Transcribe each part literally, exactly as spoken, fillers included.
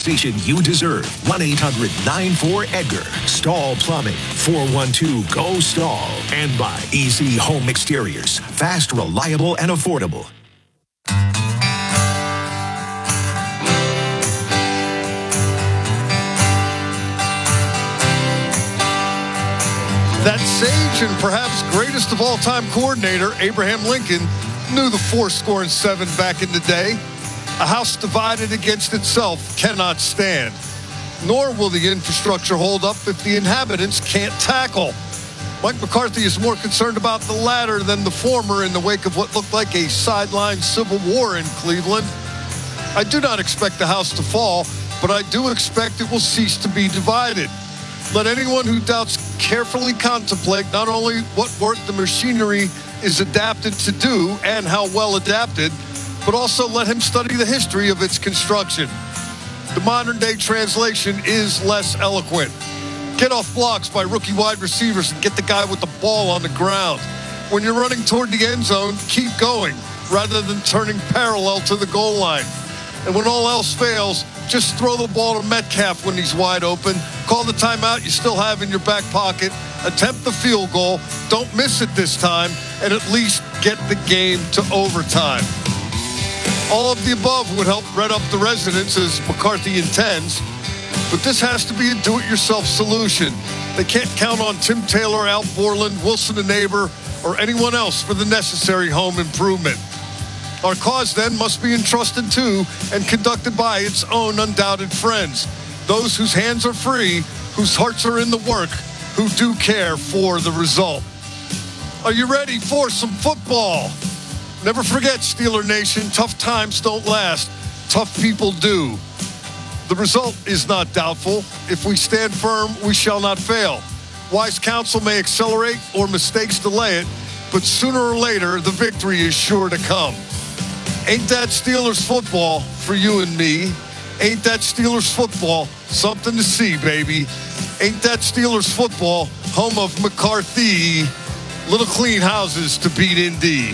station you deserve. one eight hundred nine four EDGAR. Stahl Plumbing. four one two G O S T A L. And by Easy Home Exteriors. Fast, reliable, and affordable. That sage and perhaps greatest of all-time coordinator, Abraham Lincoln, knew the four score and seven back in the day. A house divided against itself cannot stand. Nor will the infrastructure hold up if the inhabitants can't tackle. Mike McCarthy is more concerned about the latter than the former in the wake of what looked like a sideline civil war in Cleveland. I do not expect the house to fall, but I do expect it will cease to be divided. Let anyone who doubts carefully contemplate not only what work the machinery is adapted to do and how well adapted, but also let him study the history of its construction. The modern-day translation is less eloquent. Get off blocks by rookie wide receivers and get the guy with the ball on the ground. When you're running toward the end zone, keep going rather than turning parallel to the goal line. And when all else fails, just throw the ball to Metcalf when he's wide open. Call the timeout you still have in your back pocket. Attempt the field goal. Don't miss it this time. And at least get the game to overtime. All of the above would help red up the residents as McCarthy intends. But this has to be a do-it-yourself solution. They can't count on Tim Taylor, Al Borland, Wilson the neighbor, or anyone else for the necessary home improvement. Our cause, then, must be entrusted to and conducted by its own undoubted friends, those whose hands are free, whose hearts are in the work, who do care for the result. Are you ready for some football? Never forget, Steeler Nation, tough times don't last. Tough people do. The result is not doubtful. If we stand firm, we shall not fail. Wise counsel may accelerate or mistakes delay it, but sooner or later, the victory is sure to come. Ain't that Steelers football for you and me? Ain't that Steelers football something to see, baby? Ain't that Steelers football home of McCarthy? Little clean houses to beat Indy.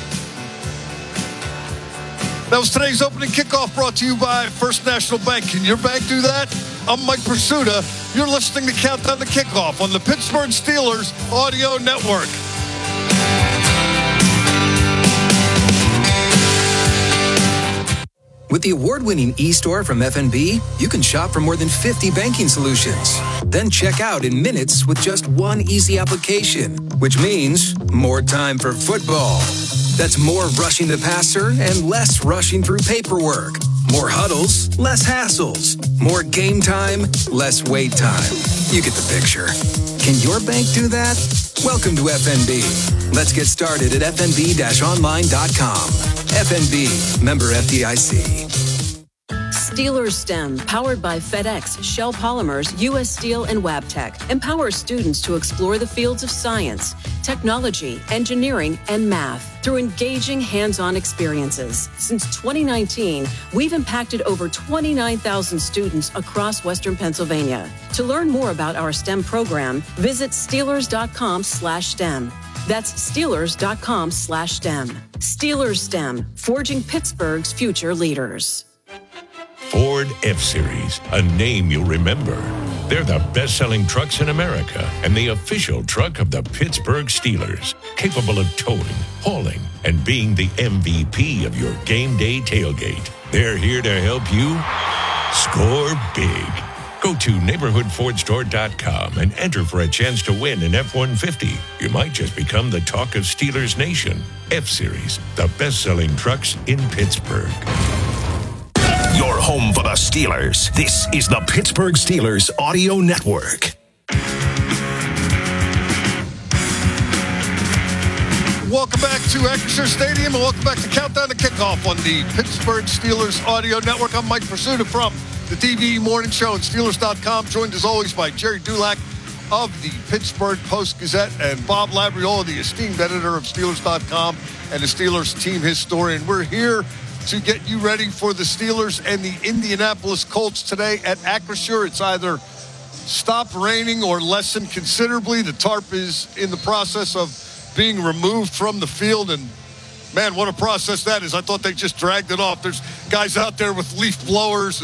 That was today's opening kickoff brought to you by First National Bank. Can your bank do that? I'm Mike Pursuta. You're listening to Countdown to Kickoff on the Pittsburgh Steelers Audio Network. With the award-winning e-store from F N B, you can shop for more than fifty banking solutions. Then check out in minutes with just one easy application, which means more time for football. That's more rushing the passer and less rushing through paperwork. More huddles, less hassles. More game time, less wait time. You get the picture. Can your bank do that? Welcome to F N B. Let's get started at f n b dash online dot com. F N B, member F D I C. Steelers STEM, powered by FedEx, Shell Polymers, U S Steel, and Wabtec, empowers students to explore the fields of science, technology, engineering, and math through engaging hands-on experiences. Since twenty nineteen, we've impacted over twenty-nine thousand students across Western Pennsylvania. To learn more about our STEM program, visit Steelers.com slash STEM. That's Steelers.com slash STEM. Steelers STEM, forging Pittsburgh's future leaders. Ford F-Series, a name you'll remember. They're the best-selling trucks in America and the official truck of the Pittsburgh Steelers, capable of towing, hauling, and being the M V P of your game day tailgate. They're here to help you score big. Go to neighborhood ford store dot com and enter for a chance to win an F one fifty. You might just become the talk of Steelers Nation. F-Series, the best-selling trucks in Pittsburgh. Your home for the Steelers. This is the Pittsburgh Steelers Audio Network. Welcome back to Acrisure Stadium and welcome back to Countdown to Kickoff on the Pittsburgh Steelers Audio Network. I'm Mike Pursuta from the D V E Morning Show at Steelers dot com, joined as always by Jerry Dulac of the Pittsburgh Post-Gazette and Bob Labriola, the esteemed editor of Steelers dot com and the Steelers team historian. We're here to get you ready for the Steelers and the Indianapolis Colts today at Acrisure. It's either stopped raining or lessened considerably. The tarp is in the process of being removed from the field, and man, what a process that is. I thought they just dragged it off. There's guys out there with leaf blowers, and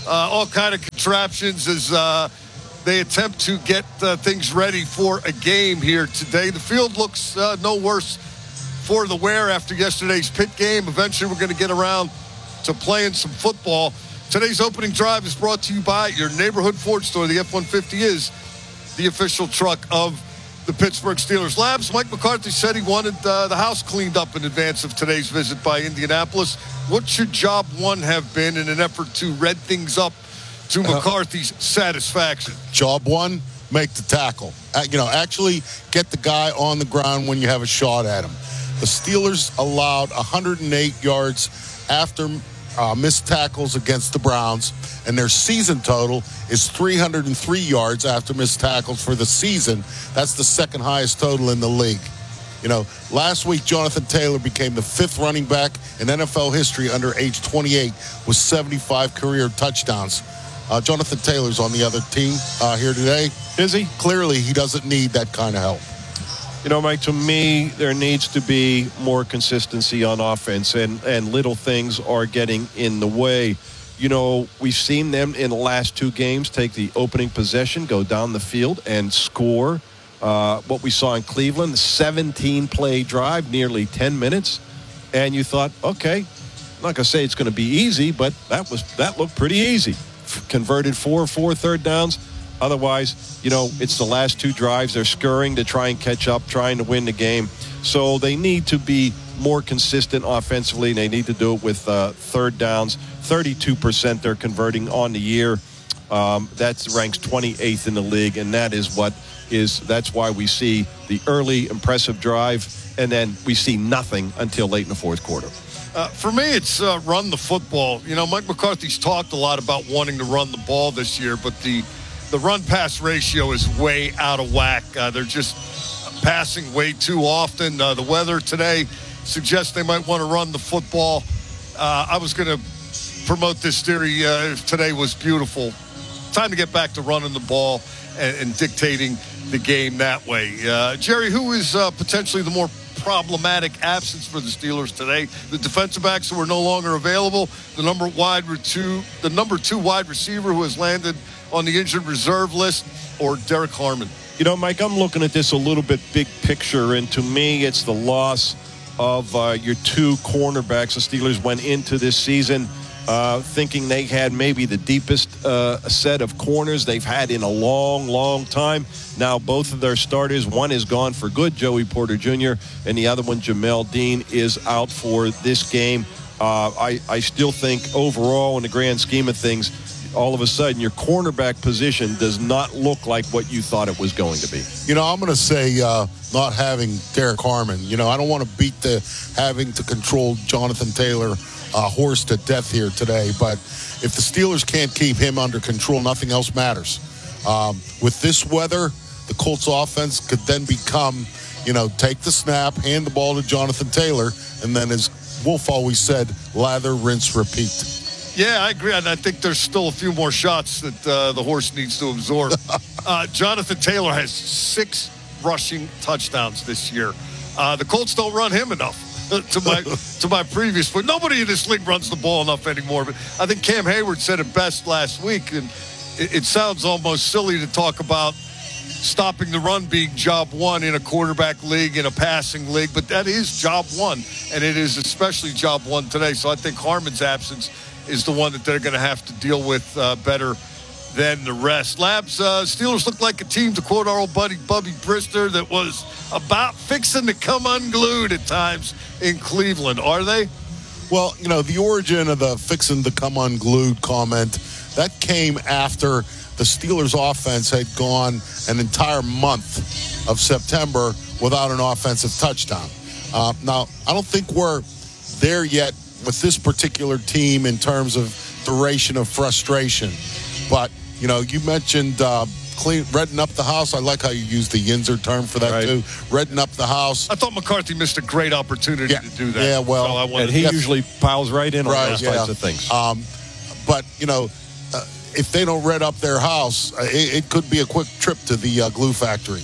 uh, all kind of contraptions as uh, they attempt to get uh, things ready for a game here today. The field looks uh, no worse for the wear after yesterday's Pitt game. Eventually, we're going to get around to playing some football. Today's opening drive is brought to you by your neighborhood Ford store. The F one fifty is the official truck of the Pittsburgh Steelers. Labs, Mike McCarthy said he wanted uh, the house cleaned up in advance of today's visit by Indianapolis. What should job one have been in an effort to red things up to McCarthy's satisfaction? Job one, make the tackle. Uh, you know, actually get the guy on the ground when you have a shot at him. The Steelers allowed one hundred eight yards after uh, missed tackles against the Browns, and their season total is three hundred three yards after missed tackles for the season. That's the second highest total in the league. You know, last week, Jonathan Taylor became the fifth running back in N F L history under age twenty-eight with seventy-five career touchdowns. Uh, Jonathan Taylor's on the other team uh, here today. Is he? Clearly, he doesn't need that kind of help. You know, Mike, to me, there needs to be more consistency on offense, and, and little things are getting in the way. You know, we've seen them in the last two games take the opening possession, go down the field, and score. Uh, what we saw in Cleveland, seventeen-play drive, nearly ten minutes. And you thought, okay, I'm not going to say it's going to be easy, but that was that looked pretty easy. F- converted four, four third downs. Otherwise, you know, it's the last two drives. They're scurrying to try and catch up, trying to win the game. So they need to be more consistent offensively. They need to do it with uh, third downs. thirty-two percent they're converting on the year. Um, that ranks twenty-eighth in the league, and that is what is that's why we see the early impressive drive, and then we see nothing until late in the fourth quarter. Uh, for me, it's uh, run the football. You know, Mike McCarthy's talked a lot about wanting to run the ball this year, but the the run-pass ratio is way out of whack. Uh, they're just passing way too often. Uh, the weather today suggests they might want to run the football. Uh, I was going to promote this theory uh, if today was beautiful. Time to get back to running the ball and, and dictating the game that way. Uh, Jerry, who is uh, potentially the more problematic absence for the Steelers today? The defensive backs who are no longer available, the number wide two, the number two wide receiver who has landed on the injured reserve list, or Derek Harmon? You know, Mike, I'm looking at this a little bit big picture, and to me, it's the loss of uh, your two cornerbacks. The Steelers went into this season uh, thinking they had maybe the deepest uh, set of corners they've had in a long, long time. Now both of their starters, one is gone for good, Joey Porter Junior, and the other one, Jamel Dean, is out for this game. Uh, I, I still think overall, in the grand scheme of things, all of a sudden your cornerback position does not look like what you thought it was going to be. You know, I'm going to say uh, not having Derek Harmon. You know, I don't want to beat the having to control Jonathan Taylor uh, horse to death here today, but if the Steelers can't keep him under control, nothing else matters. Um, with this weather, the Colts offense could then become, you know, take the snap, hand the ball to Jonathan Taylor, and then, as Wolf always said, lather, rinse, repeat. Yeah, I agree, and I think there's still a few more shots that uh, the horse needs to absorb. uh, Jonathan Taylor has six rushing touchdowns this year. Uh, the Colts don't run him enough. to my to my previous point, nobody in this league runs the ball enough anymore. But I think Cam Hayward said it best last week, and it, it sounds almost silly to talk about stopping the run being job one in a quarterback league, in a passing league, but that is job one, and it is especially job one today. So I think Harmon's absence is the one that they're going to have to deal with uh, better than the rest. Labs, uh, Steelers look like a team, to quote our old buddy Bubby Brister, that was about fixing to come unglued at times in Cleveland. Are they? Well, you know, the origin of the fixing to come unglued comment, that came after the Steelers offense had gone an entire month of September without an offensive touchdown. Uh, now, I don't think we're there yet with this particular team in terms of duration of frustration. But, you know, you mentioned uh, clean, redding up the house. I like how you use the Yinzer term for that, right, too. Redding up the house. I thought McCarthy missed a great opportunity yeah. to do that. Yeah, well. So I wanted and he to- usually piles right in on right, those yeah. types of things. Um, but, you know, uh, if they don't red up their house, uh, it, it could be a quick trip to the uh, glue factory.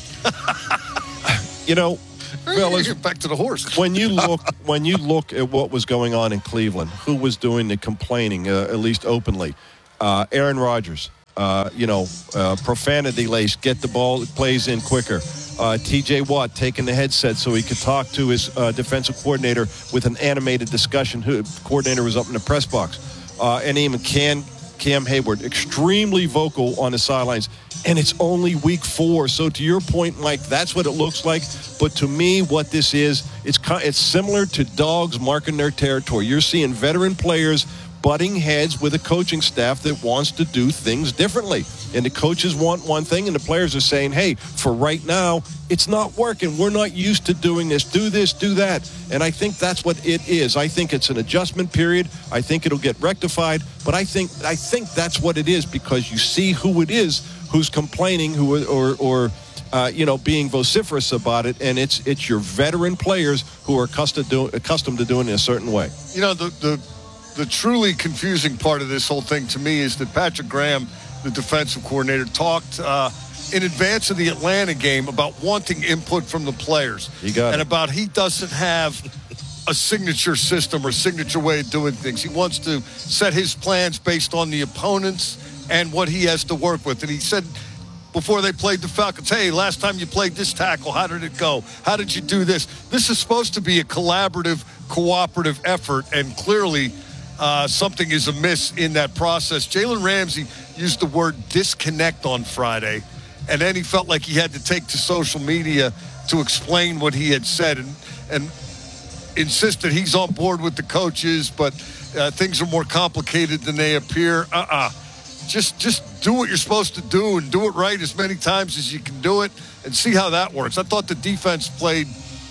You know, fellas, Get back to the horse. when you look when you look at what was going on in Cleveland, who was doing the complaining, uh, at least openly, Uh, Aaron Rodgers, uh, you know, uh, profanity laced, get the ball, plays in quicker. Uh, T J Watt taking the headset so he could talk to his uh, defensive coordinator with an animated discussion. Who coordinator was up in the press box. Uh, and even Cam, Cam Hayward, extremely vocal on the sidelines. And it's only week four. So to your point, Mike, that's what it looks like. But to me, what this is, it's it's similar to dogs marking their territory. You're seeing veteran players butting heads with a coaching staff that wants to do things differently. And the coaches want one thing, and the players are saying, hey, for right now, it's not working. We're not used to doing this. Do this, do that. And I think that's what it is. I think it's an adjustment period. I think it'll get rectified. But I think I think that's what it is, because you see who it is who's complaining who or, or uh, you know, being vociferous about it. And it's it's your veteran players who are accustomed to, accustomed to doing it a certain way. You know, the, the The truly confusing part of this whole thing to me is that Patrick Graham, the defensive coordinator, talked uh, in advance of the Atlanta game about wanting input from the players. He got and it. about he doesn't have a signature system or signature way of doing things. He wants to set his plans based on the opponents and what he has to work with. And he said before they played the Falcons, hey, last time you played this tackle, how did it go? How did you do this? This is supposed to be a collaborative, cooperative effort, and clearly – Uh, something is amiss in that process. Jalen Ramsey used the word disconnect on Friday, and then he felt like he had to take to social media to explain what he had said and, and insist that he's on board with the coaches, but uh, things are more complicated than they appear. Uh-uh. Just, just do what you're supposed to do and do it right as many times as you can do it and see how that works. I thought the defense played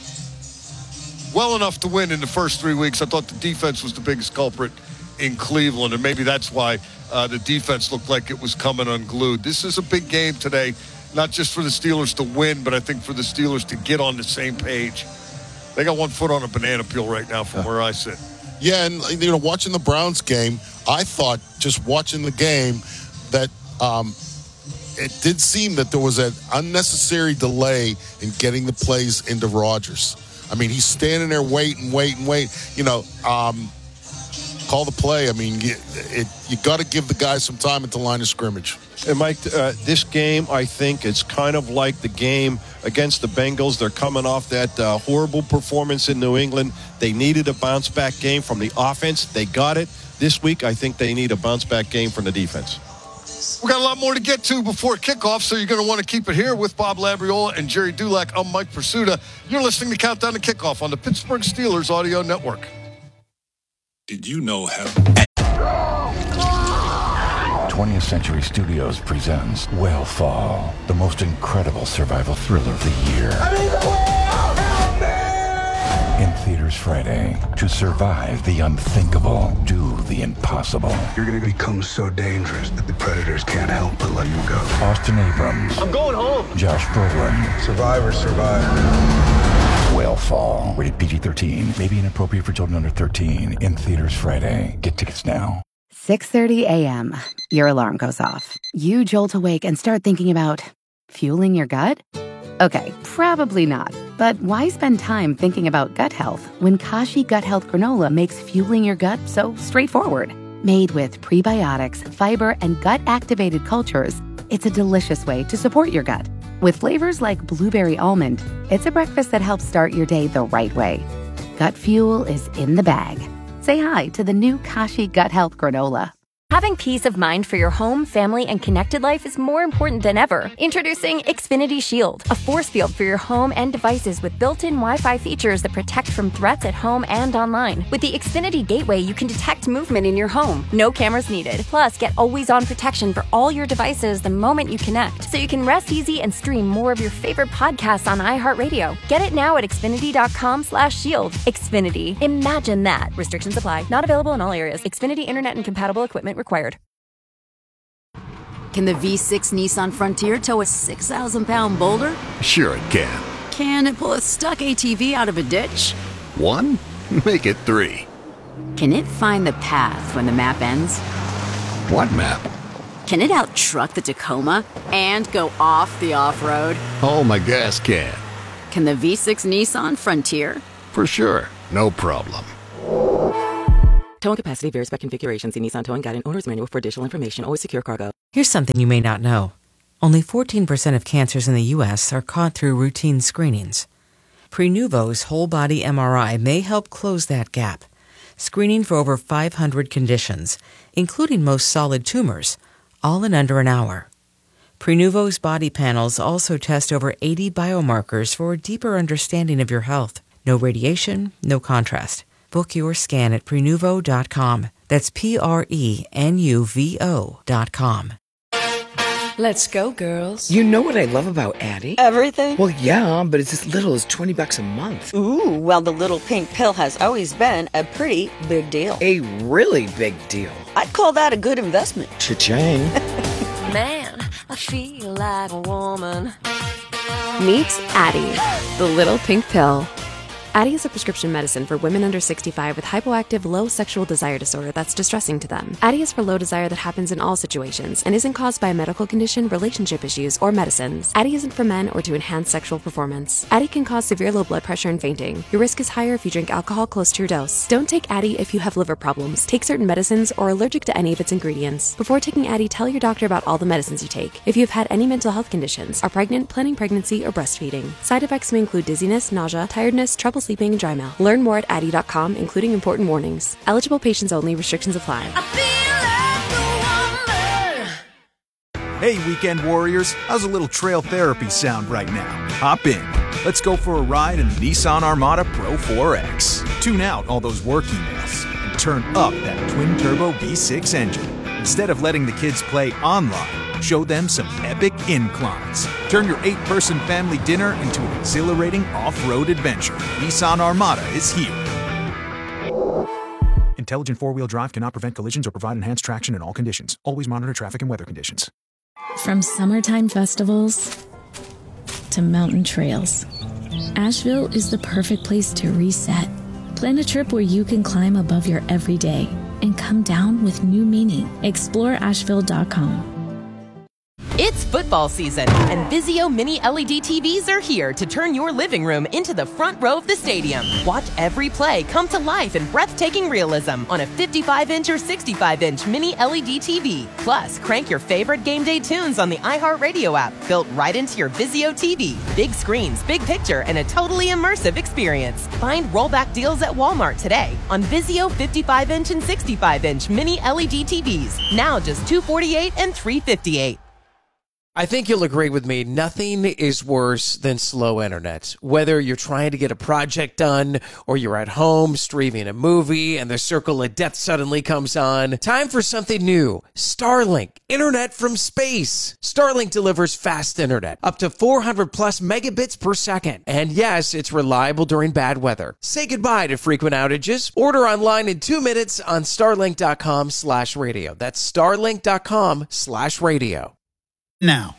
well enough to win in the first three weeks. I thought the defense was the biggest culprit in Cleveland, and maybe that's why uh, the defense looked like it was coming unglued. This is a big game today, not just for the Steelers to win, but I think for the Steelers to get on the same page. They got one foot on a banana peel right now from where I sit. Yeah, and, you know, watching the Browns game, I thought just watching the game that um, it did seem that there was an unnecessary delay in getting the plays into Rodgers. I mean, he's standing there waiting, waiting, waiting. You know, um, call the play. I mean, you, it, you got to give the guys some time at the line of scrimmage. And, Mike, uh, this game, I think, it's kind of like the game against the Bengals. They're coming off that uh, horrible performance in New England. They needed a bounce-back game from the offense. They got it. This week, I think they need a bounce-back game from the defense. We got a lot more to get to before kickoff, so you're going to want to keep it here with Bob Labriola and Jerry Dulac. I'm Mike Pursuta. You're listening to Countdown to Kickoff on the Pittsburgh Steelers Audio Network. Did you know how... twentieth Century Studios presents Whale Fall, the most incredible survival thriller of the year. I need the whale! Help me! In theaters Friday. To survive the unthinkable, do the impossible. You're going to become so dangerous that the predators can't help but let you go. Austin Abrams. I'm going home. Josh Brolin. Survivors survive. Whale Fall. Rated P G thirteen. May be inappropriate for children under thirteen. In theaters Friday. Get tickets now. six thirty a.m. Your alarm goes off. You jolt awake and start thinking about fueling your gut? Okay, probably not. But why spend time thinking about gut health when Kashi Gut Health Granola makes fueling your gut so straightforward? Made with prebiotics, fiber, and gut-activated cultures, it's a delicious way to support your gut. With flavors like blueberry almond, it's a breakfast that helps start your day the right way. Gut fuel is in the bag. Say hi to the new Kashi Gut Health Granola. Having peace of mind for your home, family, and connected life is more important than ever. Introducing Xfinity Shield, a force field for your home and devices with built-in Wi-Fi features that protect from threats at home and online. With the Xfinity Gateway, you can detect movement in your home. No cameras needed. Plus, get always-on protection for all your devices the moment you connect, so you can rest easy and stream more of your favorite podcasts on iHeartRadio. Get it now at Xfinity.com slash shield. Xfinity. Imagine that. Restrictions apply. Not available in all areas. Xfinity Internet and compatible equipment required. Can the V six Nissan Frontier tow a six thousand pound boulder? Sure it can. Can it pull a stuck A T V out of a ditch? One? Make it three. Can it find the path when the map ends? What map? Can it out-truck the Tacoma and go off the off-road? Oh, my gas can. Can the V six Nissan Frontier? For sure. No problem. Towing capacity varies by configuration. See Nissan Towing Guide and Owner's Manual for additional information. Always secure cargo. Here's something you may not know. Only fourteen percent of cancers in the U S are caught through routine screenings. Prenuvo's whole-body M R I may help close that gap, screening for over five hundred conditions, including most solid tumors, all in under an hour. Prenuvo's body panels also test over eighty biomarkers for a deeper understanding of your health. No radiation, no contrast. Book your scan at Prenuvo dot com. That's P R E N U V O dot com. Let's go, girls. You know what I love about Addie? Everything? Well, yeah, but it's as little as twenty bucks a month. Ooh, well, the little pink pill has always been a pretty big deal. A really big deal. I'd call that a good investment. Cha-ching. Man, I feel like a woman. Meet Addie, the little pink pill. Addie is a prescription medicine for women under sixty-five with hypoactive low sexual desire disorder that's distressing to them. Addie is for low desire that happens in all situations and isn't caused by a medical condition, relationship issues, or medicines. Addie isn't for men or to enhance sexual performance. Addie can cause severe low blood pressure and fainting. Your risk is higher if you drink alcohol close to your dose. Don't take Addie if you have liver problems, take certain medicines, or are allergic to any of its ingredients. Before taking Addie, tell your doctor about all the medicines you take. If you've had any mental health conditions, are pregnant, planning pregnancy, or breastfeeding. Side effects may include dizziness, nausea, tiredness, trouble sleeping, and dry mouth. Learn more at Addie dot com, including important warnings. Eligible patients only. Restrictions apply. Hey, weekend warriors. How's a little trail therapy sound right now? Hop in. Let's go for a ride in the Nissan Armada Pro four X. Tune out all those work emails and turn up that twin-turbo V six engine. Instead of letting the kids play online, show them some epic inclines. Turn your eight-person family dinner into an exhilarating off-road adventure. Nissan Armada is here. Intelligent four-wheel drive cannot prevent collisions or provide enhanced traction in all conditions. Always monitor traffic and weather conditions. From summertime festivals to mountain trails, Asheville is the perfect place to reset. Plan a trip where you can climb above your everyday and come down with new meaning. Explore Asheville dot com. It's football season, and Vizio Mini L E D T Vs are here to turn your living room into the front row of the stadium. Watch every play come to life in breathtaking realism on a fifty-five inch or sixty-five inch Mini L E D T V. Plus, crank your favorite game day tunes on the iHeartRadio app, built right into your Vizio T V. Big screens, big picture, and a totally immersive experience. Find rollback deals at Walmart today on Vizio fifty-five inch and sixty-five inch Mini L E D T Vs. Now just two hundred forty-eight dollars and three hundred fifty-eight dollars. I think you'll agree with me. Nothing is worse than slow internet. Whether you're trying to get a project done or you're at home streaming a movie and the circle of death suddenly comes on. Time for something new. Starlink. Internet from space. Starlink delivers fast internet. Up to four hundred plus megabits per second. And yes, it's reliable during bad weather. Say goodbye to frequent outages. Order online in two minutes on starlink.com slash radio. That's starlink.com slash radio. Now.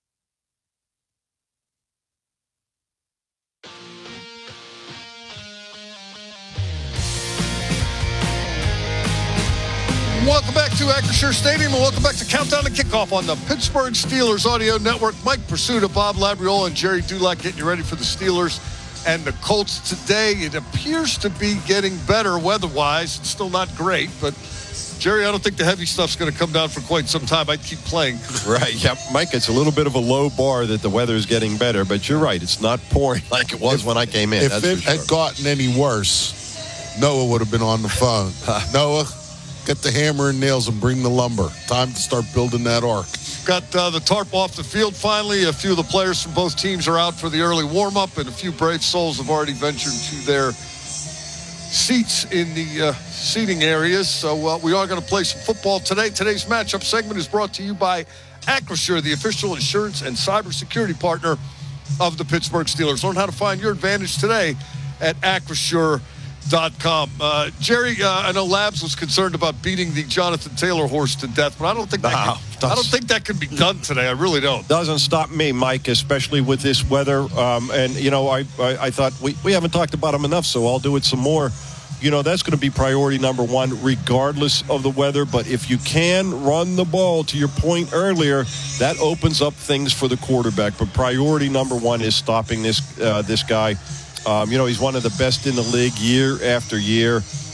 Welcome back to Acrisure Stadium, and welcome back to Countdown to Kickoff on the Pittsburgh Steelers Audio Network. Mike Pursuta, Bob Labriola, and Jerry Dulac getting you ready for the Steelers and the Colts today. It appears to be getting better weather-wise. It's still not great, but Jerry, I don't think the heavy stuff's going to come down for quite some time. I'd keep playing. Right. Yep. Mike, it's a little bit of a low bar that the weather is getting better, but you're right. It's not pouring like it was if, when I came in. If that's it for sure. had gotten any worse, Noah would have been on the phone. Noah, get the hammer and nails and bring the lumber. Time to start building that ark. Got uh, the tarp off the field finally. A few of the players from both teams are out for the early warm-up, and a few brave souls have already ventured to their seats in the uh, seating areas. So uh, we are going to play some football today. Today's matchup segment is brought to you by Acrisure, the official insurance and cybersecurity partner of the Pittsburgh Steelers. Learn how to find your advantage today at acrisure dot com. Uh, Jerry, uh, I know Labs was concerned about beating the Jonathan Taylor horse to death, but I don't think that no, can, I don't think that can be done today. I really don't. Doesn't stop me, Mike, especially with this weather. Um, and, you know, I, I, I thought we, we haven't talked about him enough, so I'll do it some more. You know, that's going to be priority number one regardless of the weather. But if you can run the ball, to your point earlier, that opens up things for the quarterback. But priority number one is stopping this uh, this guy. Um, you know, he's one of the best in the league year after year.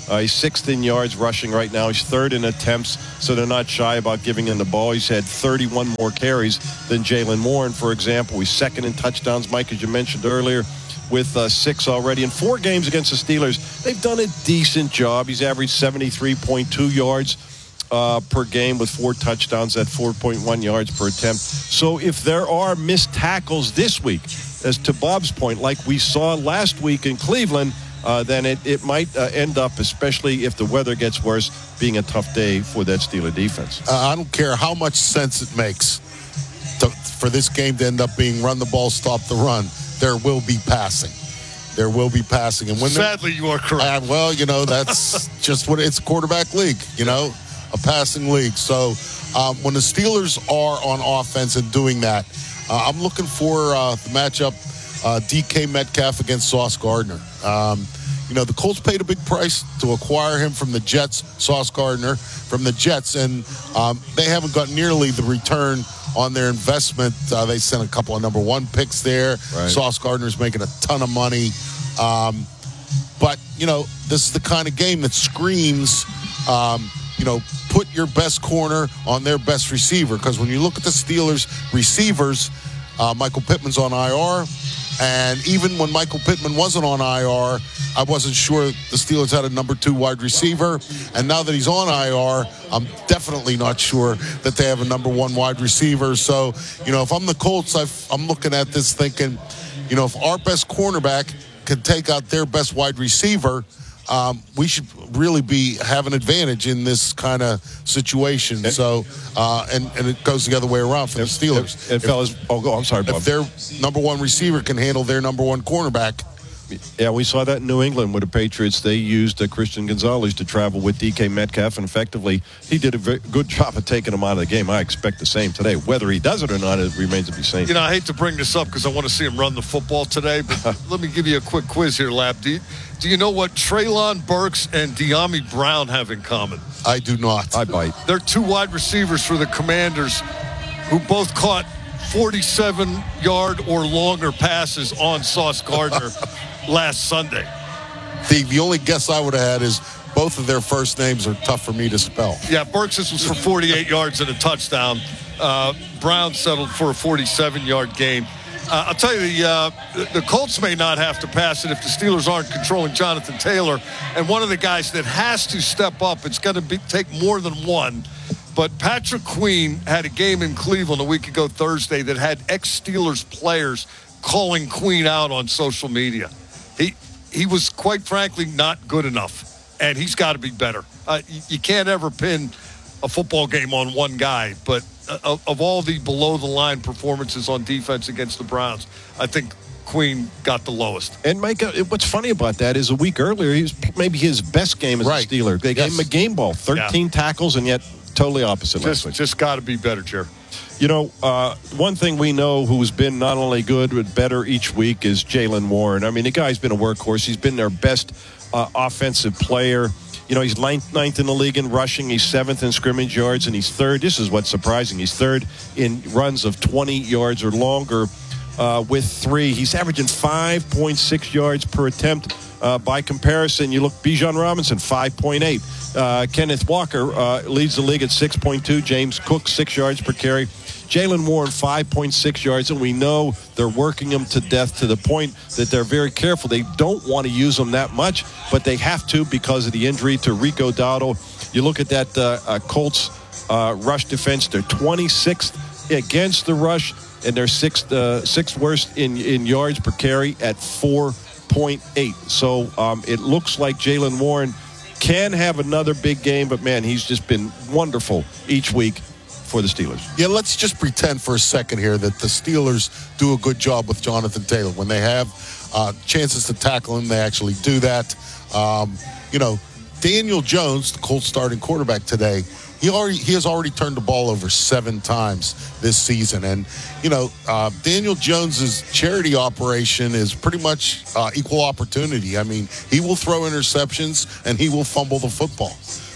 Uh, he's sixth in yards rushing right now. He's third in attempts, so they're not shy about giving him the ball. He's had thirty-one more carries than Jaylen Warren, for example. He's second in touchdowns, Mike, as you mentioned earlier, with uh, six already. In four games against the Steelers, they've done a decent job. He's averaged seventy-three point two yards uh, per game with four touchdowns at four point one yards per attempt. So if there are missed tackles this week, as to Bob's point, like we saw last week in Cleveland, uh, then it, it might uh, end up, especially if the weather gets worse, being a tough day for that Steeler defense. Uh, I don't care how much sense it makes to, for this game to end up being run the ball, stop the run. There will be passing. There will be passing. And when Sadly, you are correct. Uh, well, you know, that's just what it's a quarterback league, you know, a passing league. So um, when the Steelers are on offense and doing that, uh, I'm looking for uh, the matchup uh, D K Metcalf against Sauce Gardner. Um, you know, the Colts paid a big price to acquire him from the Jets, Sauce Gardner, from the Jets, and um, they haven't got nearly the return on their investment. Uh, they sent a couple of number one picks there. Right. Sauce Gardner's making a ton of money. Um, but, you know, this is the kind of game that screams, um, you know, put your best corner on their best receiver. Because when you look at the Steelers' receivers, uh, Michael Pittman's on I R. And even when Michael Pittman wasn't on I R, I wasn't sure the Steelers had a number two wide receiver. And now that he's on I R, I'm definitely not sure that they have a number one wide receiver. So, you know, if I'm the Colts, I've, I'm looking at this thinking, you know, if our best cornerback can take out their best wide receiver, um, we should really be have an advantage in this kind of situation. And, so, uh, and, and it goes the other way around for the Steelers. And, and fellas, oh, go, I'm sorry, Bob. If their number one receiver can handle their number one cornerback. Yeah, we saw that in New England with the Patriots. They used uh, Christian Gonzalez to travel with D K Metcalf, and effectively, he did a very good job of taking him out of the game. I expect the same today. Whether he does it or not, it remains to be seen. You know, I hate to bring this up because I want to see him run the football today, but let me give you a quick quiz here, Lab. Do you, do you know what Treylon Burks and De'Ami Brown have in common? I do not. I bite. They're two wide receivers for the Commanders who both caught forty-seven-yard or longer passes on Sauce Gardner last Sunday. The, the only guess I would have had is both of their first names are tough for me to spell. Yeah, Burks' was for forty-eight yards and a touchdown. Uh, Brown settled for a forty-seven-yard gain. Uh, I'll tell you, the, uh, the Colts may not have to pass it if the Steelers aren't controlling Jonathan Taylor. And one of the guys that has to step up, it's going to be, take more than one. But Patrick Queen had a game in Cleveland a week ago Thursday that had ex-Steelers players calling Queen out on social media. He he was, quite frankly, not good enough, and he's got to be better. Uh, you, you can't ever pin a football game on one guy, but uh, of all the below-the-line performances on defense against the Browns, I think Queen got the lowest. And Mike, uh, what's funny about that is a week earlier, he was maybe his best game as right. a Steeler. They yes. gave him a game ball, thirteen yeah. tackles, and yet totally opposite just, last week. Just got to be better, Jer. You know, uh, one thing we know who's been not only good but better each week is Jaylen Warren. I mean, the guy's been a workhorse. He's been their best uh, offensive player. You know, he's ninth, ninth in the league in rushing. He's seventh in scrimmage yards, and he's third. This is what's surprising. He's third in runs of twenty yards or longer uh, with three. He's averaging five point six yards per attempt. Uh, by comparison, you look, Bijan Robinson, five point eight. Uh, Kenneth Walker uh, leads the league at six point two. James Cook, six yards per carry. Jaylen Warren, five point six yards, and we know they're working him to death to the point that they're very careful. They don't want to use him that much, but they have to because of the injury to Rico Dowdle. You look at that uh, uh, Colts uh, rush defense, they're twenty-sixth against the rush, and they're sixth, uh, sixth worst in, in yards per carry at four point eight. So um, it looks like Jaylen Warren can have another big game, but, man, he's just been wonderful each week for the Steelers. Yeah, let's just pretend for a second here that the Steelers do a good job with Jonathan Taylor. When they have uh, chances to tackle him, they actually do that. Um, you know, Daniel Jones, the Colts starting quarterback today, he already he has already turned the ball over seven times this season. And, you know, uh, Daniel Jones's charity operation is pretty much uh, equal opportunity. I mean, he will throw interceptions and he will fumble the football.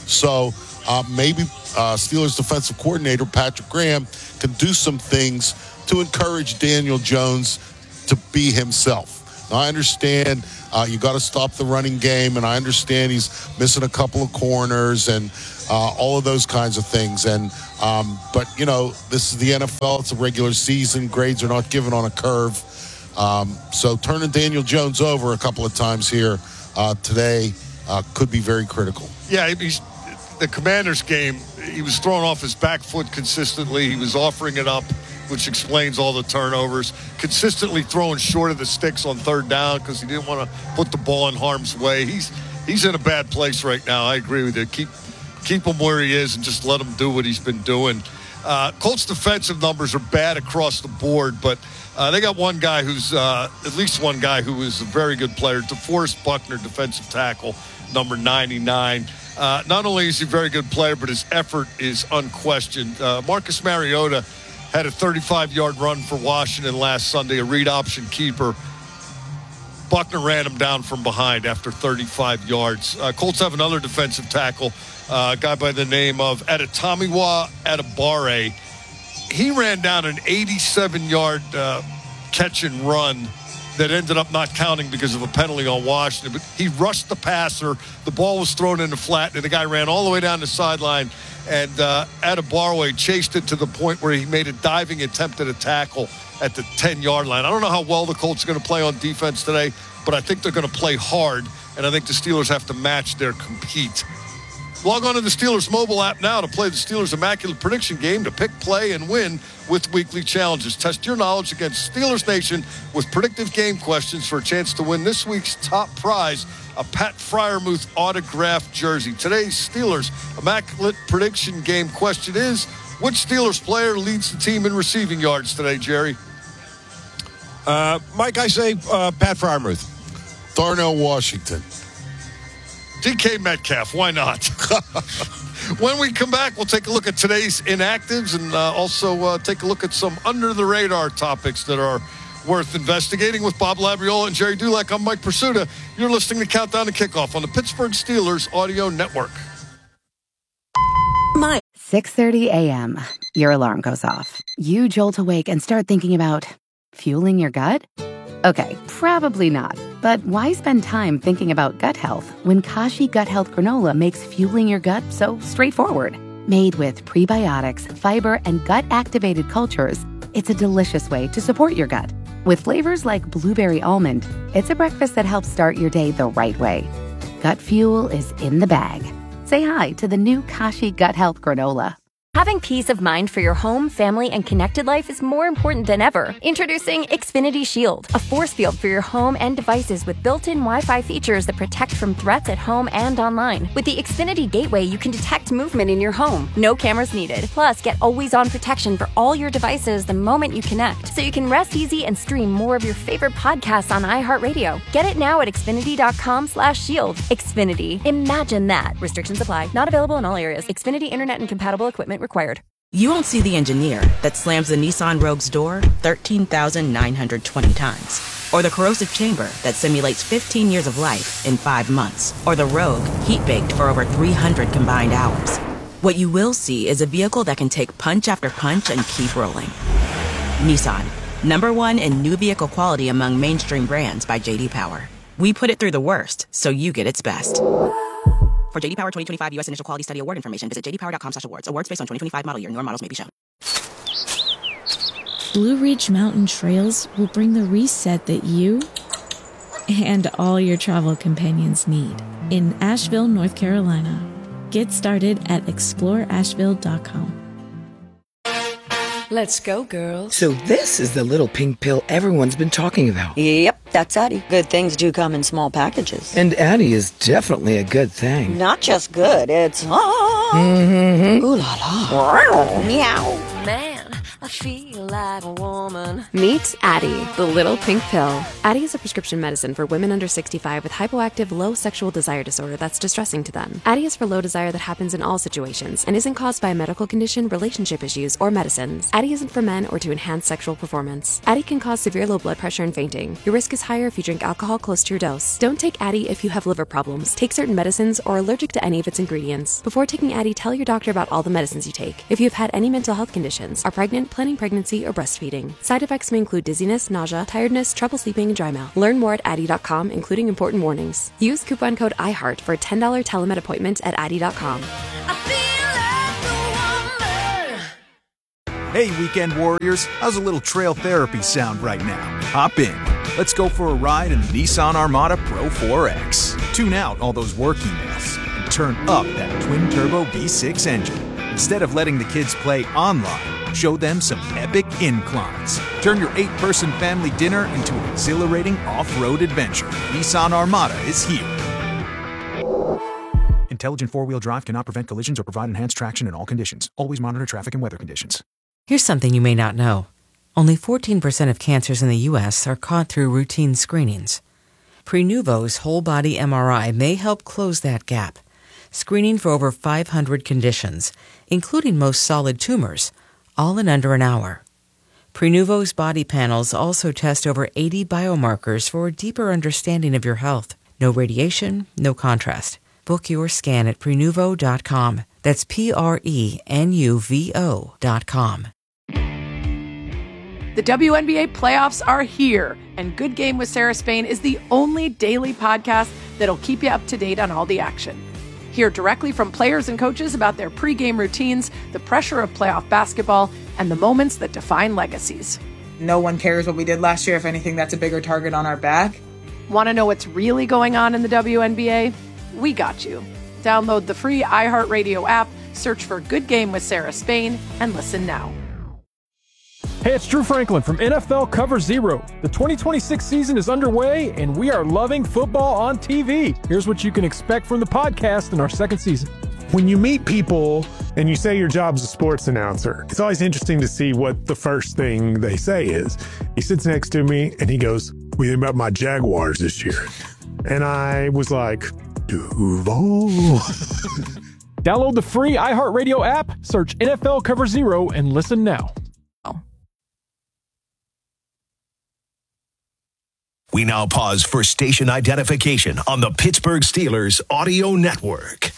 So uh, maybe uh, Steelers defensive coordinator Patrick Graham can do some things to encourage Daniel Jones to be himself. Now, I understand uh, you got to stop the running game, and I understand he's missing a couple of corners and uh, all of those kinds of things. And um, but, you know, this is the N F L. It's a regular season. Grades are not given on a curve. Um, so turning Daniel Jones over a couple of times here uh, today uh, could be very critical. Yeah, he's, the Commanders game, he was throwing off his back foot consistently. He was offering it up, which explains all the turnovers. Consistently throwing short of the sticks on third down because he didn't want to put the ball in harm's way. He's he's in a bad place right now. I agree with you. Keep keep him where he is and just let him do what he's been doing. Uh, Colts defensive numbers are bad across the board, but uh, they got one guy who's uh, at least one guy who is a very good player. DeForest Buckner, defensive tackle, number ninety-nine. Uh, not only is he a very good player, but his effort is unquestioned. Uh, Marcus Mariota had a thirty-five-yard run for Washington last Sunday, a read option keeper. Buckner ran him down from behind after thirty-five yards. Uh, Colts have another defensive tackle, uh, a guy by the name of Adetomiwa Adebawore. He ran down an eighty-seven-yard uh, catch and run that ended up not counting because of a penalty on Washington. But he rushed the passer. The ball was thrown in the flat, and the guy ran all the way down the sideline. And uh, Adebawore chased it to the point where he made a diving attempt at a tackle at the ten-yard line. I don't know how well the Colts are going to play on defense today, but I think they're going to play hard, and I think the Steelers have to match their compete. Log on to the Steelers mobile app now to play the Steelers Immaculate Prediction game to pick, play, and win with weekly challenges. Test your knowledge against Steelers Nation with predictive game questions for a chance to win this week's top prize, a Pat Freiermuth autographed jersey. Today's Steelers Immaculate Prediction game question is, which Steelers player leads the team in receiving yards today, Jerry? Uh, Mike, I say uh, Pat Freiermuth. Darnell Washington. D K Metcalf, why not? When we come back, we'll take a look at today's inactives and uh, also uh, take a look at some under-the-radar topics that are worth investigating with Bob Labriola and Jerry Dulac. I'm Mike Pursuta. You're listening to Countdown to Kickoff on the Pittsburgh Steelers Audio Network. My six thirty a.m. Your alarm goes off. You jolt awake and start thinking about fueling your gut? Okay, probably not. But why spend time thinking about gut health when Kashi Gut Health Granola makes fueling your gut so straightforward? Made with prebiotics, fiber, and gut-activated cultures, it's a delicious way to support your gut. With flavors like blueberry almond, it's a breakfast that helps start your day the right way. Gut fuel is in the bag. Say hi to the new Kashi Gut Health Granola. Having peace of mind for your home, family, and connected life is more important than ever. Introducing Xfinity Shield, a force field for your home and devices with built-in Wi-Fi features that protect from threats at home and online. With the Xfinity Gateway, you can detect movement in your home. No cameras needed. Plus, get always-on protection for all your devices the moment you connect, so you can rest easy and stream more of your favorite podcasts on iHeartRadio. Get it now at Xfinity.com slash shield. Xfinity. Imagine that. Restrictions apply. Not available in all areas. Xfinity Internet and compatible equipment required. You won't see the engineer that slams the Nissan Rogue's door thirteen thousand nine hundred twenty times. Or the corrosive chamber that simulates fifteen years of life in five months. Or the Rogue heat-baked for over three hundred combined hours. What you will see is a vehicle that can take punch after punch and keep rolling. Nissan, number one in new vehicle quality among mainstream brands by J D Power. We put it through the worst, so you get its best. For J D Power twenty twenty-five U S Initial Quality Study Award information, visit j d power dot com slash awards. Awards based on twenty twenty-five model year. Newer models may be shown. Blue Ridge Mountain Trails will bring the reset that you and all your travel companions need in Asheville, North Carolina. Get started at explore asheville dot com. Let's go, girls. So this is the little pink pill everyone's been talking about. Yep, that's Addie. Good things do come in small packages. And Addie is definitely a good thing. Not just good, it's... Ah, mm-hmm. Ooh la la. Meow. Man, I feel like a woman. Meet Addie, the little pink pill. Addie is a prescription medicine for women under sixty-five with hypoactive low sexual desire disorder that's distressing to them. Addie is for low desire that happens in all situations and isn't caused by a medical condition, relationship issues, or medicines. Addie isn't for men or to enhance sexual performance. Addie can cause severe low blood pressure and fainting. Your risk is higher if you drink alcohol close to your dose. Don't take Addie if you have liver problems, take certain medicines, or are allergic to any of its ingredients. Before taking Addie, tell your doctor about all the medicines you take. If you have had any mental health conditions, are pregnant, pregnant, planning pregnancy, or breastfeeding. Side effects may include dizziness, nausea, tiredness, trouble sleeping, and dry mouth. Learn more at addy dot com, including important warnings. Use coupon code iHeart for a ten dollars telemed appointment at addy dot com. Hey, weekend warriors, how's a little trail therapy sound right now? Hop in. Let's go for a ride in the Nissan Armada Pro four X. Tune out all those work emails and turn up that twin-turbo V six engine. Instead of letting the kids play online, show them some epic inclines. Turn your eight-person family dinner into an exhilarating off-road adventure. Nissan Armada is here. Intelligent four-wheel drive cannot prevent collisions or provide enhanced traction in all conditions. Always monitor traffic and weather conditions. Here's something you may not know. Only fourteen percent of cancers in the U S are caught through routine screenings. Prenuvo's whole-body M R I may help close that gap, screening for over five hundred conditions, including most solid tumors, all in under an hour. Prenuvo's body panels also test over eighty biomarkers for a deeper understanding of your health. No radiation, no contrast. Book your scan at prenuvo dot com. That's P R E N U V O dot com. The W N B A playoffs are here, and Good Game with Sarah Spain is the only daily podcast that'll keep you up to date on all the action. Hear directly from players and coaches about their pregame routines, the pressure of playoff basketball, and the moments that define legacies. No one cares what we did last year. If anything, that's a bigger target on our back. Want to know what's really going on in the W N B A? We got you. Download the free iHeartRadio app, search for Good Game with Sarah Spain, and listen now. Hey, it's Drew Franklin from N F L Cover Zero. The twenty twenty-six season is underway, and we are loving football on T V. Here's what you can expect from the podcast in our second season. When you meet people and you say your job's a sports announcer, it's always interesting to see what the first thing they say is. He sits next to me, and he goes, "What do you think about my Jaguars this year?" And I was like, Duval. Download the free iHeartRadio app, search N F L Cover Zero, and listen now. We now pause for station identification on the Pittsburgh Steelers Audio Network.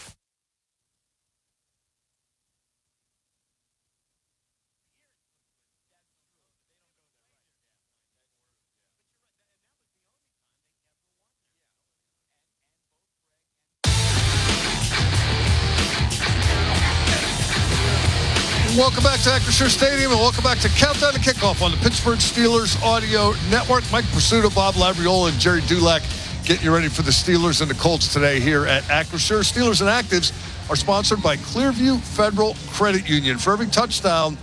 Welcome back to Acrisure Stadium, and welcome back to Countdown to Kickoff on the Pittsburgh Steelers Audio Network. Mike Pursuta, Bob Labriola, and Jerry Dulac getting you ready for the Steelers and the Colts today here at Acrisure. Steelers and Actives are sponsored by Clearview Federal Credit Union. For every touchdown,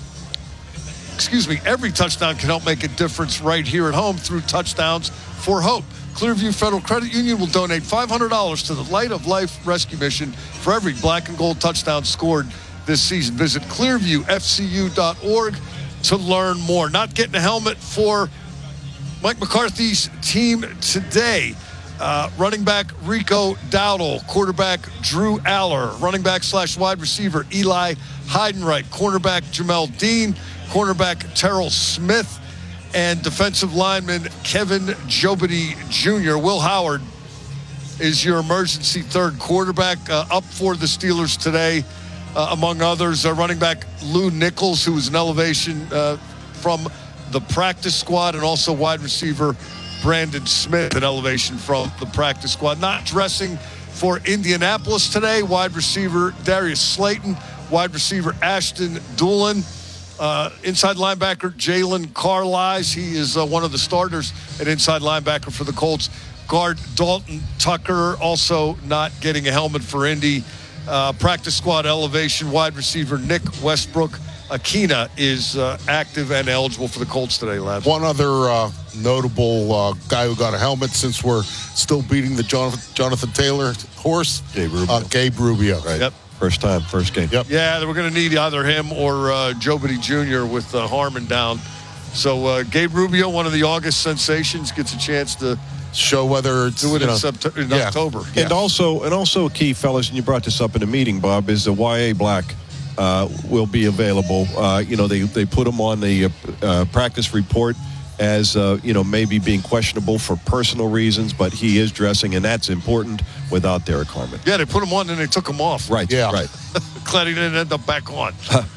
excuse me, every touchdown can help make a difference right here at home through Touchdowns for Hope. Clearview Federal Credit Union will donate five hundred dollars to the Light of Life Rescue Mission for every black and gold touchdown scored this season. Visit clearview f c u dot org to learn more. Not getting a helmet for Mike McCarthy's team today. Uh, running back Rico Dowdle, quarterback Drew Aller, running back slash wide receiver Eli Heidenreich, cornerback Jamel Dean, cornerback Terrell Smith, and defensive lineman Kevin Jobity Junior Will Howard is your emergency third quarterback uh, up for the Steelers today. Uh, among others, uh, running back Lou Nichols, who was an elevation uh, from the practice squad, and also wide receiver Brandon Smith, an elevation from the practice squad. Not dressing for Indianapolis today, wide receiver Darius Slayton, wide receiver Ashton Doolin, uh, inside linebacker Jalen Carlisle. He is uh, one of the starters at inside linebacker for the Colts. Guard Dalton Tucker also not getting a helmet for Indy. Uh, practice squad elevation wide receiver Nick Westbrook Akina is uh, active and eligible for the Colts today, lads. One other uh, notable uh, guy who got a helmet, since we're still beating the Jonathan, Jonathan Taylor horse, Gabe Rubio. Uh, Gabe Rubio. Right. Yep. First time, first game. Yep. Yeah, we're going to need either him or uh, Jobity Junior with uh, Harmon down. So uh, Gabe Rubio, one of the August sensations, gets a chance to show whether it's do it in, know, September, in yeah. October. Yeah. And also, and also, key fellas, and you brought this up in a meeting, Bob, is the Y A Black uh, will be available. Uh, you know, they they put him on the uh, uh, practice report as uh, you know, maybe being questionable for personal reasons, but he is dressing, and that's important without Derek Harmon. Yeah, they put him on and they took him off. Right. Yeah. Right. Glad he didn't end up back on.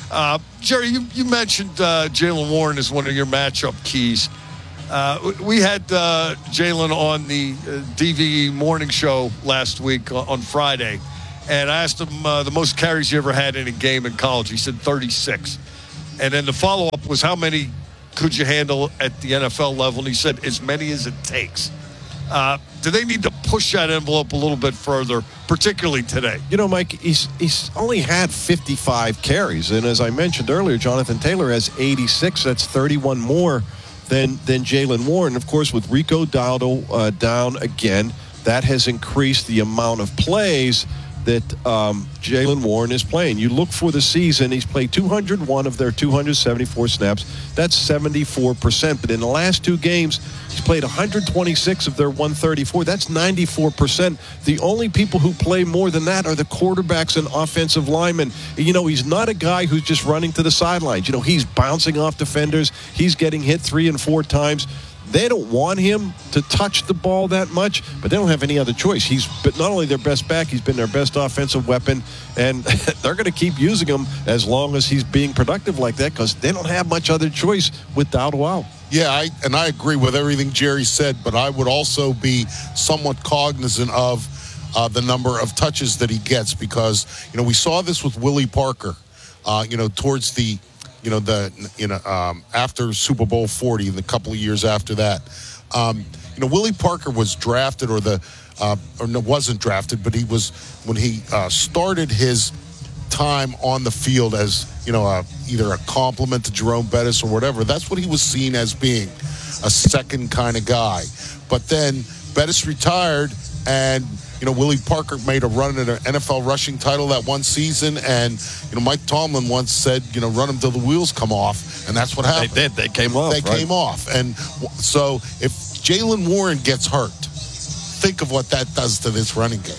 Uh, Jerry, you, you mentioned uh, Jaylen Warren as one of your matchup keys. Uh, we had uh, Jaylen on the uh, D V E morning show last week on Friday, and I asked him uh, the most carries he ever had in a game in college. He said thirty-six. And then the follow-up was, how many could you handle at the N F L level? And he said, as many as it takes. Uh, do they need to push that envelope a little bit further, particularly today? You know, Mike, he's he's only had fifty-five carries. And as I mentioned earlier, Jonathan Taylor has eighty-six. That's thirty-one more than than Jaylen Warren. Of course, with Rico Dowdle uh, down again, that has increased the amount of plays that um, Jaylen Warren is playing. You look for the season, he's played two hundred one of their two hundred seventy-four snaps. That's seventy-four percent. But in the last two games, he's played one hundred twenty-six of their one hundred thirty-four. That's ninety-four percent. The only people who play more than that are the quarterbacks and offensive linemen. You know, he's not a guy who's just running to the sidelines. You know, he's bouncing off defenders. He's getting hit three and four times. They don't want him to touch the ball that much, but they don't have any other choice. He's but not only their best back, he's been their best offensive weapon, and they're going to keep using him as long as he's being productive like that, because they don't have much other choice with Dowdle out. Yeah, I, and I agree with everything Jerry said, but I would also be somewhat cognizant of uh, the number of touches that he gets, because, you know, we saw this with Willie Parker, uh, you know, towards the You know, the you know um, after Super Bowl forty and the couple of years after that, um, you know, Willie Parker was drafted, or the uh, or no, wasn't drafted, but he was when he uh, started his time on the field as, you know, a, either a compliment to Jerome Bettis or whatever. That's what he was seen as being, a second kind of guy. But then Bettis retired, and you know, Willie Parker made a run at an N F L rushing title that one season, and, you know, Mike Tomlin once said, you know, run them till the wheels come off, and that's what happened. They did. They came off, They right? came off. And so if Jaylen Warren gets hurt, think of what that does to this running game.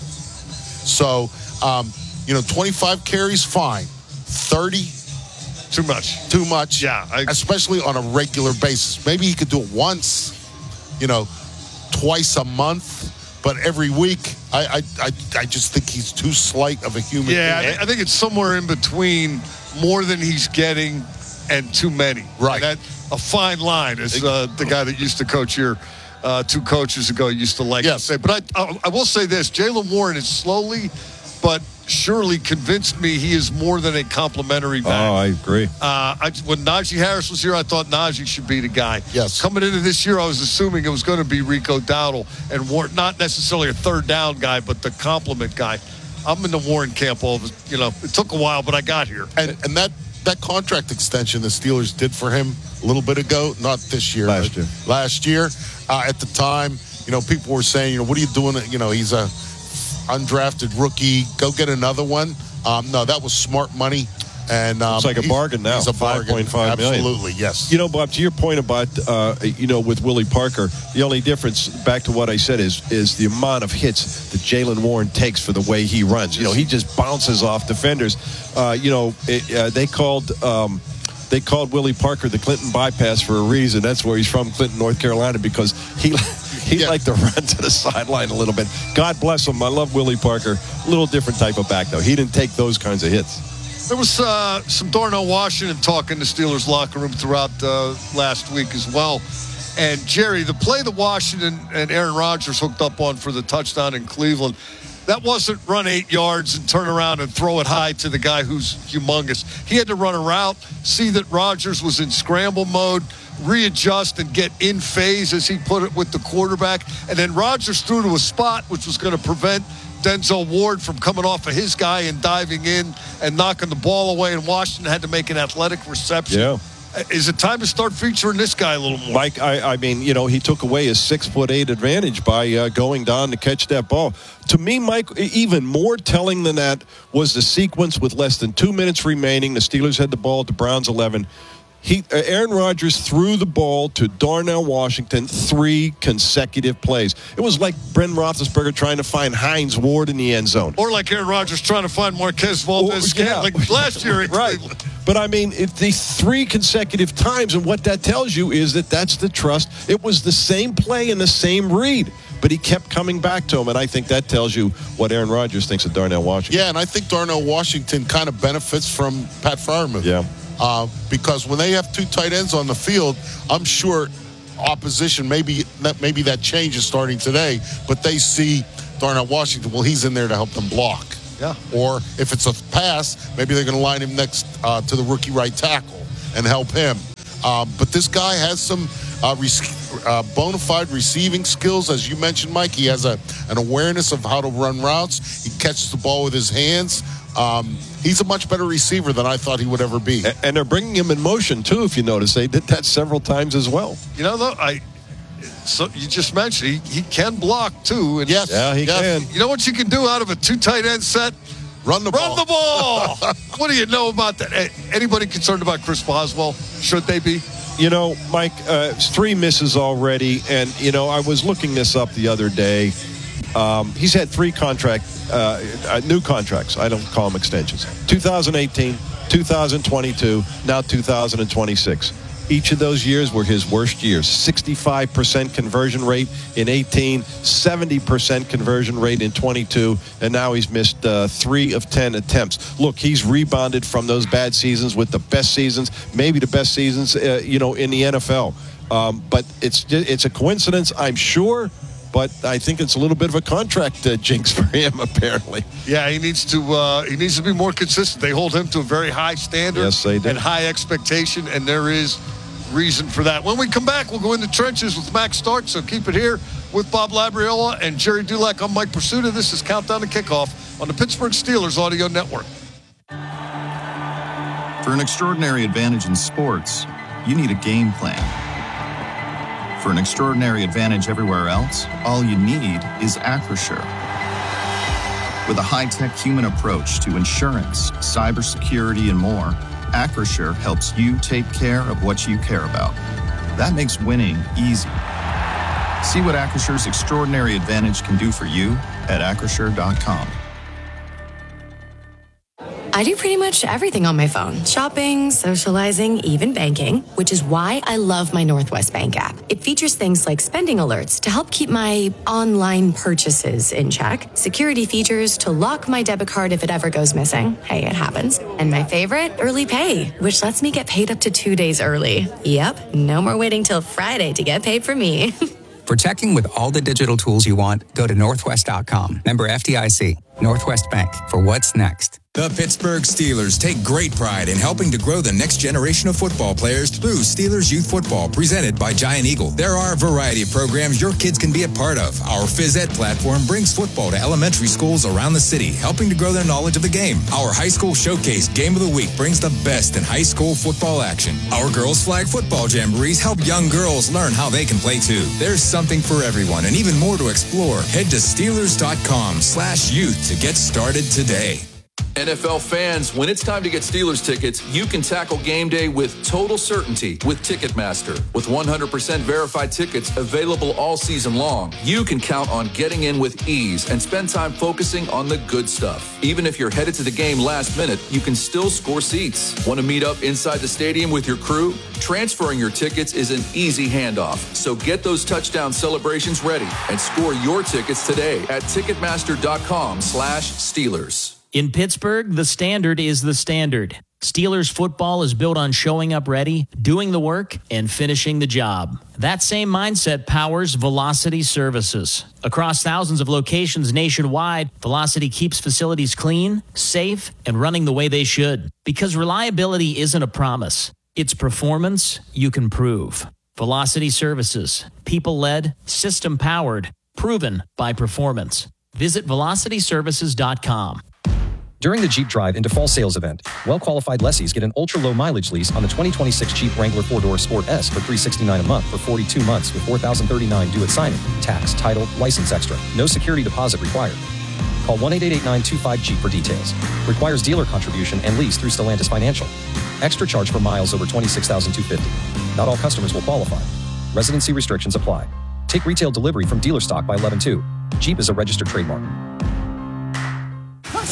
So, um, you know, twenty-five carries, fine. thirty, too much. Too much. Yeah. I, especially on a regular basis. Maybe he could do it once, you know, twice a month. But every week, I, I I I just think he's too slight of a human yeah, being. I, I think it's somewhere in between more than he's getting and too many. Right. And that, a fine line, as uh, the guy that used to coach here uh, two coaches ago used to like yes. to say. But I, I, I will say this, Jaylen Warren is slowly but surely convinced me he is more than a complimentary back. Oh, I agree. Uh, I, when Najee Harris was here, I thought Najee should be the guy. Yes. Coming into this year, I was assuming it was going to be Rico Dowdle, and Warren, not necessarily a third down guy, but the compliment guy. I'm in the Warren camp. All of it, you know, it took a while, but I got here. And and that that contract extension the Steelers did for him a little bit ago, not this year, last year. Last year, uh, at the time, you know, people were saying, you know, what are you doing? You know, he's a undrafted rookie. Go get another one. Um, no, that was smart money. And um, it's like a bargain now. He's a five point five million. Absolutely, yes. You know, Bob, to your point about uh, you know, with Willie Parker, the only difference, back to what I said, is is the amount of hits that Jaylen Warren takes for the way he runs. You know, he just bounces off defenders. Uh, you know, it, uh, they called. Um, They called Willie Parker the Clinton bypass for a reason. That's where he's from, Clinton, North Carolina, because he he yeah. liked to run to the sideline a little bit. God bless him. I love Willie Parker. A little different type of back, though. He didn't take those kinds of hits. There was uh, some Darnell Washington talk in the Steelers locker room throughout uh, last week as well. And, Jerry, the play that Washington and Aaron Rodgers hooked up on for the touchdown in Cleveland, that wasn't run eight yards and turn around and throw it high to the guy who's humongous. He had to run a route, see that Rodgers was in scramble mode, readjust and get in phase, as he put it, with the quarterback. And then Rodgers threw to a spot which was going to prevent Denzel Ward from coming off of his guy and diving in and knocking the ball away. And Washington had to make an athletic reception. Yeah. Is it time to start featuring this guy a little more? Mike, I, I mean, you know, he took away his six foot eight advantage by uh, going down to catch that ball. To me, Mike, even more telling than that was the sequence with less than two minutes remaining. The Steelers had the ball at the Browns eleven. He, uh, Aaron Rodgers threw the ball to Darnell Washington three consecutive plays. It was like Bren Roethlisberger trying to find Hines Ward in the end zone. Or like Aaron Rodgers trying to find Marquez Valdez-Scantling yeah. last year in right. Cleveland. But, I mean, it, the three consecutive times, and what that tells you is that that's the trust. It was the same play and the same read. but he kept coming back to him, and I think that tells you what Aaron Rodgers thinks of Darnell Washington. Yeah, and I think Darnell Washington kind of benefits from Pat Freiermuth. Yeah. Uh, because when they have two tight ends on the field, I'm sure opposition, maybe that, maybe that change is starting today, but they see Darnell Washington, well, he's in there to help them block. Yeah. Or if it's a pass, maybe they're going to line him next uh, to the rookie right tackle and help him. Um, but this guy has some uh, re- uh, bona fide receiving skills. As you mentioned, Mike, he has a an awareness of how to run routes. He catches the ball with his hands. Um, he's a much better receiver than I thought he would ever be. And they're bringing him in motion, too, if you notice. They did that several times as well. You know, though, I... So you just mentioned he, he can block too. And yes, yeah, he yes. can. You know what you can do out of a two tight end set? Run the Run ball. the ball. What do you know about that? Anybody concerned about Chris Boswell? Should they be? You know, Mike, uh, three misses already, and you know I was looking this up the other day. Um, he's had three contract, uh, uh, new contracts. I don't call them extensions. twenty eighteen, twenty twenty-two, now two thousand twenty-six. Each of those years were his worst years. sixty-five percent conversion rate in eighteen, seventy percent conversion rate in twenty-two, and now he's missed uh, three of ten attempts. Look, he's rebounded from those bad seasons with the best seasons, maybe the best seasons, uh, you know, in the N F L. Um, but it's it's a coincidence, I'm sure. But I think it's a little bit of a contract uh, jinx for him, apparently. Yeah, he needs to uh, he needs to be more consistent. They hold him to a very high standard yes, they do. and high expectation, and there is reason for that. When we come back, we'll go in the trenches with Max Stark, so keep it here with Bob Labriola and Jerry Dulac. I'm Mike Pursuta. This is Countdown to Kickoff on the Pittsburgh Steelers Audio Network. For an extraordinary advantage in sports, you need a game plan. For an extraordinary advantage everywhere else, all you need is Acrisure. With a high-tech human approach to insurance, cybersecurity, and more, Acrisure helps you take care of what you care about. That makes winning easy. See what Acrisure's extraordinary advantage can do for you at acrisure dot com. I do pretty much everything on my phone. Shopping, socializing, even banking, which is why I love my Northwest Bank app. It features things like spending alerts to help keep my online purchases in check, security features to lock my debit card if it ever goes missing. Hey, it happens. And my favorite, Early Pay, which lets me get paid up to two days early. Yep, no more waiting till Friday to get paid for me. For checking with all the digital tools you want, go to northwest dot com. Member F D I C. Northwest Bank. For what's next. The Pittsburgh Steelers take great pride in helping to grow the next generation of football players through Steelers Youth Football, presented by Giant Eagle. There are a variety of programs your kids can be a part of. Our Phys Ed platform brings football to elementary schools around the city, helping to grow their knowledge of the game. Our High School Showcase Game of the Week brings the best in high school football action. Our Girls Flag Football Jamborees help young girls learn how they can play too. There's something for everyone and even more to explore. Head to Steelers dot com slash youth to get started today. N F L fans, when it's time to get Steelers tickets, you can tackle game day with total certainty with Ticketmaster. With one hundred percent verified tickets available all season long, you can count on getting in with ease and spend time focusing on the good stuff. Even if you're headed to the game last minute, you can still score seats. Want to meet up inside the stadium with your crew? Transferring your tickets is an easy handoff. So get those touchdown celebrations ready and score your tickets today at Ticketmaster dot com slash Steelers. In Pittsburgh, the standard is the standard. Steelers football is built on showing up ready, doing the work, and finishing the job. That same mindset powers Velocity Services. Across thousands of locations nationwide, Velocity keeps facilities clean, safe, and running the way they should. Because reliability isn't a promise. It's performance you can prove. Velocity Services. People-led, system-powered, proven by performance. Visit velocity services dot com. During the Jeep Drive into Fall Sales event, well-qualified lessees get an ultra-low mileage lease on the twenty twenty-six Jeep Wrangler four-door Sport S for three hundred sixty-nine dollars a month for forty-two months with four thousand thirty-nine dollars due at signing. Tax, title, license extra. No security deposit required. Call one eight eight eight nine two five Jeep for details. Requires dealer contribution and lease through Stellantis Financial. Extra charge for miles over twenty-six thousand two hundred fifty dollars. Not all customers will qualify. Residency restrictions apply. Take retail delivery from dealer stock by eleven two. Jeep is a registered trademark.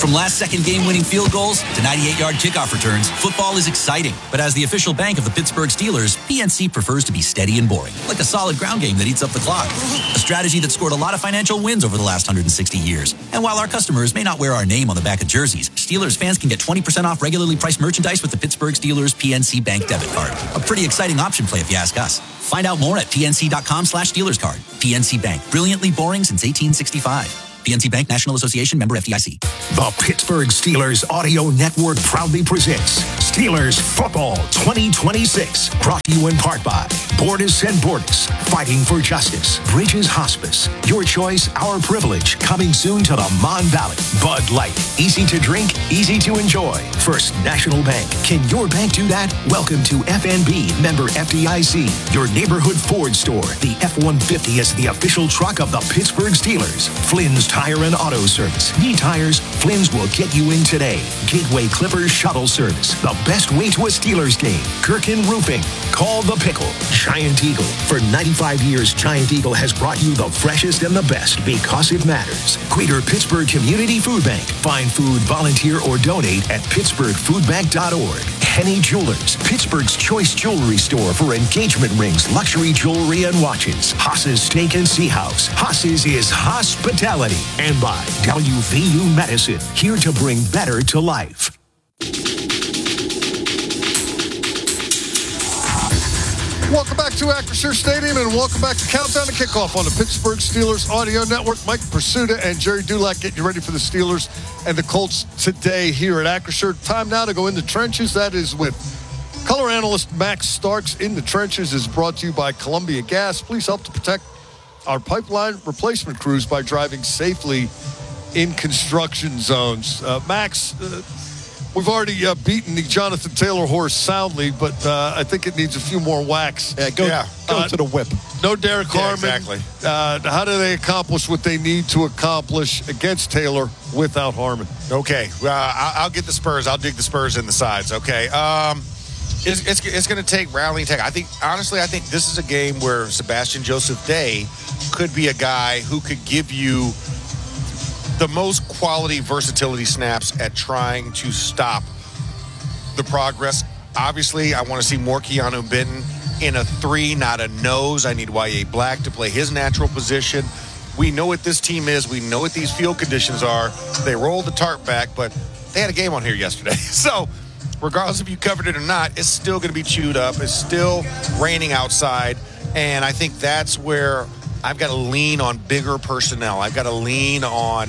From last-second game-winning field goals to ninety-eight-yard kickoff returns, football is exciting. But as the official bank of the Pittsburgh Steelers, P N C prefers to be steady and boring, like a solid ground game that eats up the clock. A strategy that scored a lot of financial wins over the last one hundred sixty years. And while our customers may not wear our name on the back of jerseys, Steelers fans can get twenty percent off regularly priced merchandise with the Pittsburgh Steelers P N C Bank debit card. A pretty exciting option play if you ask us. Find out more at pnc.com slash Steelers card. P N C Bank. Brilliantly boring since eighteen sixty-five. P N C Bank, National Association, member F D I C. The Pittsburgh Steelers Audio Network proudly presents Steelers Football twenty twenty-six. Brought to you in part by Bordas and Bordas, fighting for justice. Bridges Hospice, your choice, our privilege. Coming soon to the Mon Valley. Bud Light, easy to drink, easy to enjoy. First National Bank, can your bank do that? Welcome to F N B, member F D I C. Your neighborhood Ford store. The F one fifty is the official truck of the Pittsburgh Steelers. Flynn's Tire and Auto Service. Need tires? Flynn's will get you in today. Gateway Clippers Shuttle Service. The best way to a Steelers game. Gherkin Roofing. Call the Pickle. Giant Eagle. For ninety-five years, Giant Eagle has brought you the freshest and the best because it matters. Greater Pittsburgh Community Food Bank. Find food, volunteer, or donate at pittsburgh food bank dot org. Henny Jewelers. Pittsburgh's choice jewelry store for engagement rings, luxury jewelry, and watches. Haas's Steak and Sea House. Haas's is hospitality. And by W V U Medicine, here to bring better to life. Welcome back to Acrisure Stadium, and welcome back to Countdown to Kickoff on the Pittsburgh Steelers Audio Network. Mike Pursuta and Jerry Dulac getting you ready for the Steelers and the Colts today here at Acrisure. Time now to go in the trenches. That is with color analyst Max Starks. In the Trenches is brought to you by Columbia Gas. Please help to protect our pipeline replacement crews by driving safely in construction zones. Uh, Max, uh, we've already uh, beaten the Jonathan Taylor horse soundly, but uh, I think it needs a few more whacks. Yeah, go, yeah. go uh, to the whip. No Derek Yeah, Harmon. exactly. Uh, how do they accomplish what they need to accomplish against Taylor without Harmon? Okay, uh, I'll, I'll get the Spurs. I'll dig the Spurs in the sides. Okay. Um, It's, it's, it's going to take rallying tech. I think, honestly, I think this is a game where Sebastian Joseph Day could be a guy who could give you the most quality versatility snaps at trying to stop the progress. Obviously, I want to see more Keanu Benton in a three, not a nose. I need Y A Black to play his natural position. We know what this team is. We know what these field conditions are. They rolled the tarp back, but they had a game on here yesterday. So, regardless if you covered it or not, it's still going to be chewed up. It's still raining outside. And I think that's where I've got to lean on bigger personnel. I've got to lean on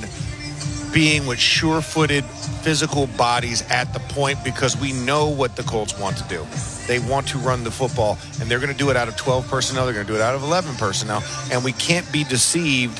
being with sure-footed, physical bodies at the point, because we know what the Colts want to do. They want to run the football, and they're going to do it out of twelve personnel. They're going to do it out of eleven personnel. And we can't be deceived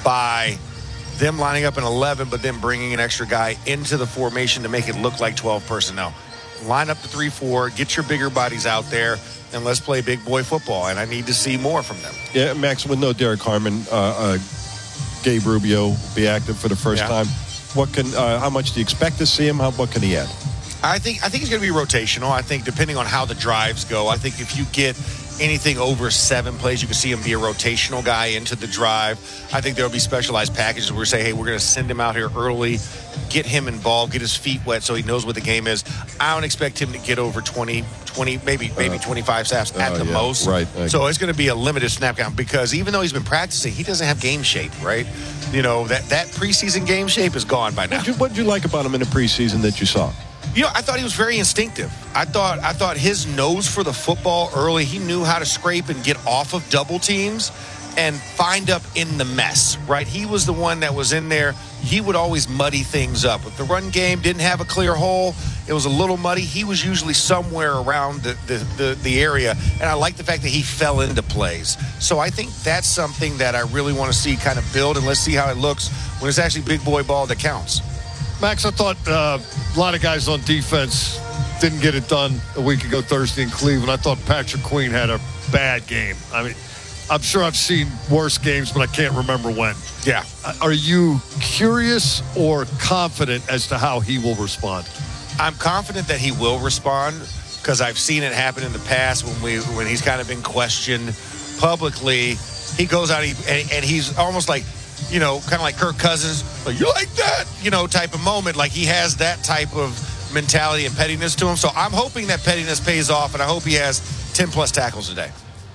by them lining up in eleven, but then bringing an extra guy into the formation to make it look like twelve personnel. Line up the three four, get your bigger bodies out there, and let's play big boy football. And I need to see more from them. Yeah, Max, with no Derek Harmon, uh, uh, Gabe Rubio will be active for the first Yeah. time. What can? Uh, how much do you expect to see him? How, what can he add? I think I think it's going to be rotational. I think depending on how the drives go, I think if you get anything over seven plays, you can see him be a rotational guy into the drive. I think there'll be specialized packages where we say, hey, we're going to send him out here early, get him involved, get his feet wet so he knows what the game is. I don't expect him to get over twenty, twenty, maybe maybe twenty-five snaps at uh, the yeah, most. right. So it's going to be a limited snap count, because even though he's been practicing, he doesn't have game shape, right? You know, that, that preseason game shape is gone by now. What did you like about him in the preseason that you saw? You know, I thought he was very instinctive. I thought I thought his nose for the football early, he knew how to scrape and get off of double teams and find up in the mess, right? He was the one that was in there. He would always muddy things up. If the run game didn't have a clear hole, it was a little muddy, he was usually somewhere around the, the, the, the area. And I like the fact that he fell into plays. So I think that's something that I really want to see kind of build, and let's see how it looks when it's actually big boy ball that counts. Max, I thought uh, a lot of guys on defense didn't get it done a week ago Thursday in Cleveland. I thought Patrick Queen had a bad game. I mean, I'm sure I've seen worse games, but I can't remember when. Yeah. Are you curious or confident as to how he will respond? I'm confident that he will respond, because I've seen it happen in the past when we when he's kind of been questioned publicly. He goes out and, he, and, and he's almost like you know, kind of like Kirk Cousins, like, you like that, you know, type of moment. Like, he has that type of mentality and pettiness to him. So I'm hoping that pettiness pays off, and I hope he has ten plus tackles today.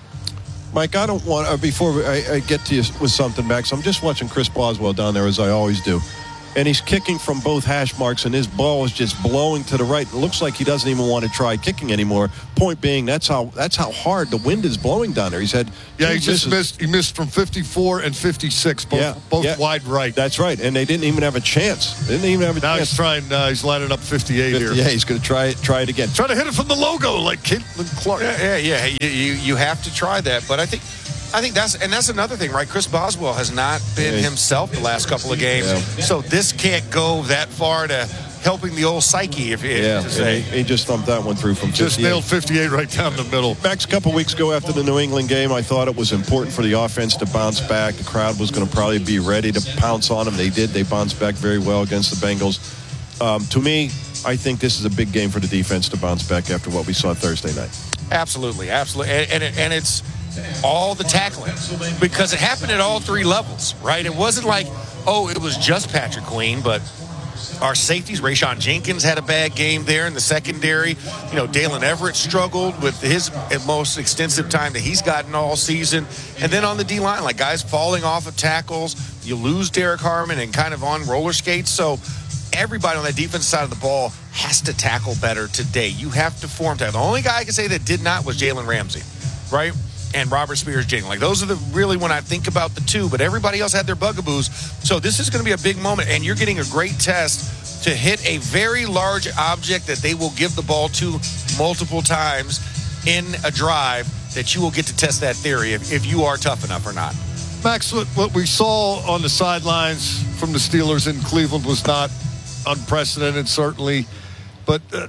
Mike, I don't want, uh, before I, I get to you with something, Max, I'm just watching Chris Boswell down there, as I always do. And he's kicking from both hash marks, and his ball is just blowing to the right. It looks like he doesn't even want to try kicking anymore. Point being, that's how that's how hard the wind is blowing down there. He's had yeah, he misses. just missed. He missed from fifty-four and fifty-six, both yeah, both yeah. wide right. That's right, and they didn't even have a chance. They didn't even have a now chance. he's trying. Uh, he's lining up fifty-eight fifty, here. Yeah, he's going to try it. Try it again. Try to hit it from the logo like Caitlin Clark. Yeah, yeah, yeah. You, you you have to try that, but I think. I think that's, and that's another thing, right? Chris Boswell has not been yeah. himself the last couple of games. Yeah. So this can't go that far to helping the old psyche, if, if yeah, to say. He, he just thumped that one through from fifty-eight. Just nailed fifty-eight right down the middle. Max, a couple weeks ago after the New England game, I thought it was important for the offense to bounce back. The crowd was going to probably be ready to pounce on them. They did. They bounced back very well against the Bengals. Um, to me, I think this is a big game for the defense to bounce back after what we saw Thursday night. Absolutely, absolutely. And, and, it, and it's all the tackling, because it happened at all three levels, right? It wasn't like, oh, it was just Patrick Queen, but our safeties, Rayshawn Jenkins had a bad game there in the secondary. You know, Dalen Everett struggled with his most extensive time that he's gotten all season. And then on the D-line, like guys falling off of tackles, you lose Derek Harmon and kind of on roller skates. So everybody on that defensive side of the ball has to tackle better today. You have to form tackle. The only guy I can say that did not was Jalen Ramsey, right? And Robert Spears-Jing. Like, those are the really when I think about the two, but everybody else had their bugaboos. So this is going to be a big moment, and you're getting a great test to hit a very large object that they will give the ball to multiple times in a drive, that you will get to test that theory if, if you are tough enough or not. Max, what, what we saw on the sidelines from the Steelers in Cleveland was not unprecedented, certainly, but uh,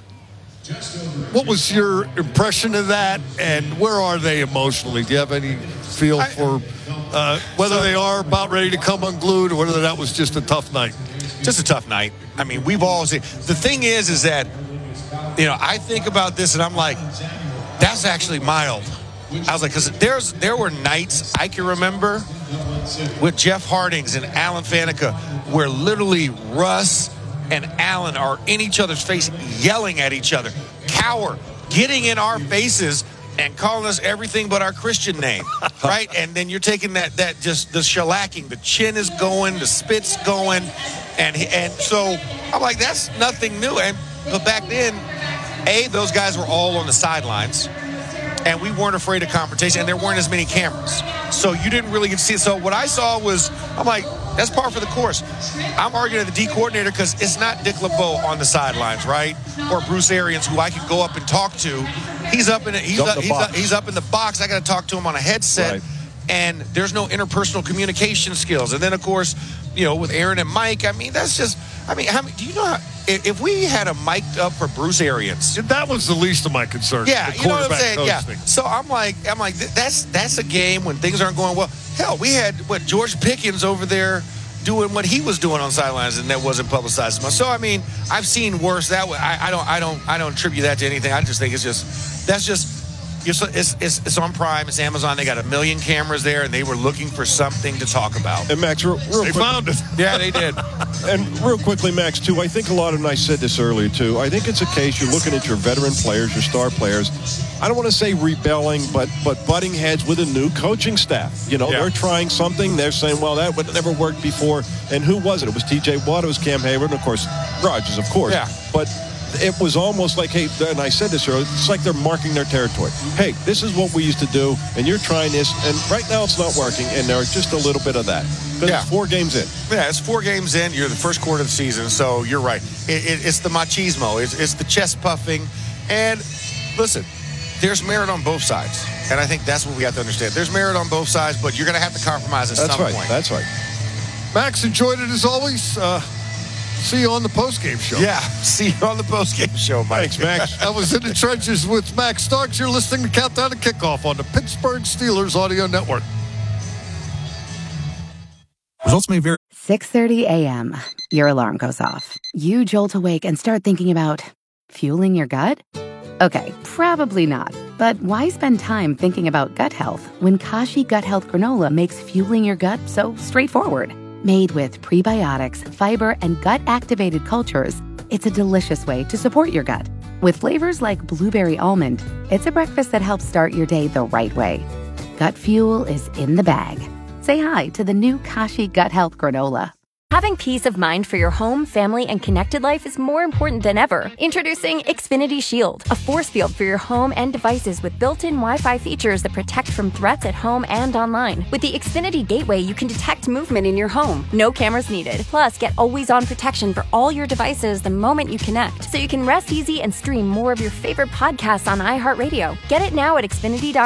what was your impression of that, and where are they emotionally? Do you have any feel I, for uh, whether so, they are about ready to come unglued, or whether that was just a tough night? Just a tough night. I mean, we've all seen. The thing is, is that, you know, I think about this and I'm like, that's actually mild. I was like, because there's there were nights I can remember with Jeff Hardings and Alan Faneca where literally Russ and Allen are in each other's face, yelling at each other, cower, getting in our faces and calling us everything but our Christian name, right? And then you're taking that, that just the shellacking, the chin is going, the spit's going, and and so I'm like, that's nothing new. And but back then, A, those guys were all on the sidelines, and we weren't afraid of confrontation, and there weren't as many cameras. So you didn't really get to see it. So what I saw was, I'm like, that's par for the course. I'm arguing with the D coordinator because it's not Dick LeBeau on the sidelines, right? Or Bruce Arians, who I could go up and talk to. He's up in it. He's, up, he's, up, he's up in the box. I got to talk to him on a headset. Right. And there's no interpersonal communication skills. And then, of course, you know, with Aaron and Mike, I mean, that's just, I mean, how, do you know how, if we had a mic'd up for Bruce Arians, that was the least of my concerns. Yeah, you know what I'm saying? Yeah. Thing. So I'm like, I'm like, that's that's a game when things aren't going well. Hell, we had what George Pickens over there doing what he was doing on sidelines, and that wasn't publicized as much. So I mean, I've seen worse. That way, I, I don't, I don't, I don't attribute that to anything. I just think it's just that's just. It's, it's, it's on Prime. It's Amazon. They got a million cameras there, and they were looking for something to talk about. And Max, real, real they quick, found it. Yeah, they did. And real quickly, Max, too, I think a lot of, and I said this earlier, too, I think it's a case you're looking at your veteran players, your star players. I don't want to say rebelling, but but butting heads with a new coaching staff. You know, yeah. They're trying something. They're saying, well, that would never worked before. And who was it? It was T J Watt. It was Cam Hayward, and, of course, Rodgers, of course. Yeah. But it was almost like, hey, and I said this earlier, it's like they're marking their territory. Hey, this is what we used to do, and you're trying this, and right now it's not working, and there's just a little bit of that. But yeah. It's four games in. Yeah, it's four games in. You're the first quarter of the season, so you're right. It, it, it's the machismo. It's, it's the chest puffing. And listen, there's merit on both sides, and I think that's what we have to understand. There's merit on both sides, but you're going to have to compromise at that's some right. point. That's right. Max, enjoyed it as always. Uh, See you on the postgame show. Yeah, see you on the postgame show, Mike. Thanks, Max. I was in the trenches with Max Starks. You're listening to Countdown to Kickoff on the Pittsburgh Steelers Audio Network. Results may vary. six thirty a.m. Your alarm goes off. You jolt awake and start thinking about fueling your gut? Okay, probably not. But why spend time thinking about gut health when Kashi Gut Health Granola makes fueling your gut so straightforward? Made with prebiotics, fiber, and gut-activated cultures, it's a delicious way to support your gut. With flavors like blueberry almond, it's a breakfast that helps start your day the right way. Gut Fuel is in the bag. Say hi to the new Kashi Gut Health Granola. Having peace of mind for your home, family, and connected life is more important than ever. Introducing Xfinity Shield, a force field for your home and devices with built-in Wi-Fi features that protect from threats at home and online. With the Xfinity Gateway, you can detect movement in your home. No cameras needed. Plus, get always-on protection for all your devices the moment you connect, so you can rest easy and stream more of your favorite podcasts on iHeartRadio. Get it now at Xfinity dot